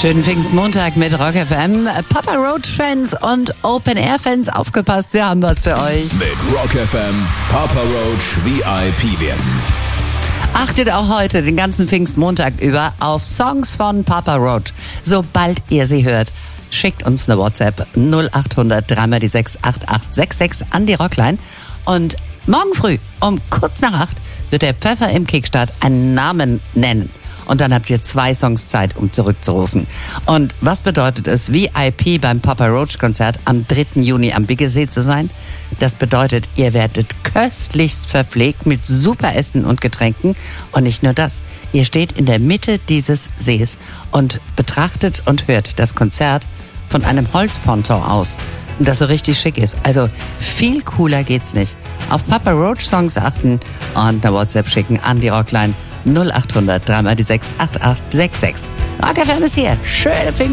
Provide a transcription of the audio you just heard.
Schönen Pfingstmontag mit Rock FM. Papa Roach Fans und Open Air Fans, aufgepasst, wir haben was für euch. Mit Rock FM Papa Roach VIP werden. Achtet auch heute den ganzen Pfingstmontag über auf Songs von Papa Roach. Sobald ihr sie hört, schickt uns eine WhatsApp 0800 3x6 8866 an die Rockline. Und morgen früh um kurz nach 8 wird der Pfeffer im Kickstart einen Namen nennen. Und dann habt ihr 2 Songs Zeit, um zurückzurufen. Und was bedeutet es, VIP beim Papa Roach Konzert am 3. Juni am Biggesee zu sein? Das bedeutet, ihr werdet köstlichst verpflegt mit super Essen und Getränken. Und nicht nur das, ihr steht in der Mitte dieses Sees und betrachtet und hört das Konzert von einem Holzponton aus. Und das so richtig schick ist. Also viel cooler geht's nicht. Auf Papa Roach Songs achten und eine WhatsApp schicken an die Rockline 0800 3x6 8866. Rock FM ist hier. Schöne Pfingst.